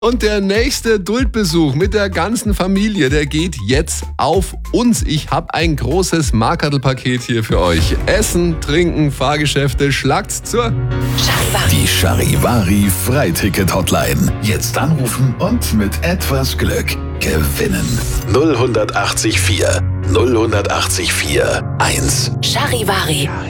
Und der nächste Duldbesuch mit der ganzen Familie, der geht jetzt auf uns. Ich habe ein großes Markerl-Paket hier für euch. Essen, Trinken, Fahrgeschäfte, schlagt's zur Die Charivari-Freiticket-Hotline. Jetzt anrufen und mit etwas Glück gewinnen. 08084 08084 1. Charivari.